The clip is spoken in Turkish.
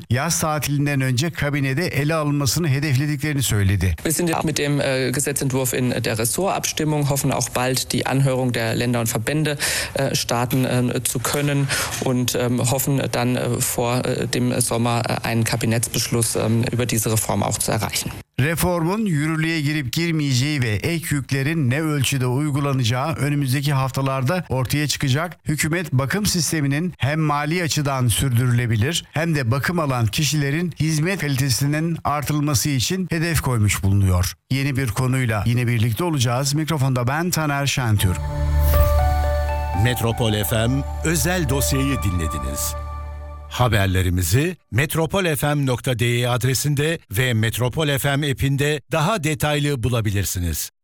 Yaz tatilinden önce kabinede ele alınmasını hedeflediklerini söyledi. Wir sind mit dem Gesetzentwurf in der Ressortabstimmung, hoffen auch bald die Anhörung der Länder und Verbände starten zu können und hoffen dann vor dem Sommer einen Kabinettsbeschluss über diese Reform auch zu erreichen. Reformun yürürlüğe girip girmeyeceği ve ek yüklerin ne ölçüde uygulanacağı önümüzdeki haftalarda ortaya çıkacak. Hükümet bakım sisteminin hem mali açıdan sürdürülebilir hem de bakım alan kişilerin hizmet kalitesinin artırılması için hedef koymuş bulunuyor. Yeni bir konuyla yine birlikte olacağız. Mikrofonda ben Taner Şentürk. Metropol FM özel dosyayı dinlediniz. Haberlerimizi metropolfm.de adresinde ve Metropol FM app'inde daha detaylı bulabilirsiniz.